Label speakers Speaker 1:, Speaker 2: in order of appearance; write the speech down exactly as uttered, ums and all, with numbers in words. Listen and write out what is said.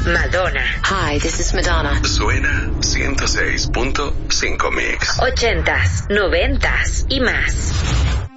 Speaker 1: Madonna.
Speaker 2: Hi, this is Madonna.
Speaker 3: Suena ciento seis punto cinco Mix.
Speaker 1: Ochentas, noventas y más.